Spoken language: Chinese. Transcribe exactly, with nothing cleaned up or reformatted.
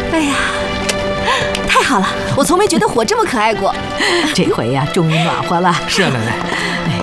哎呀，太好了！我从没觉得火这么可爱过。 这回呀，终于暖和了。 是啊，奶奶。 哎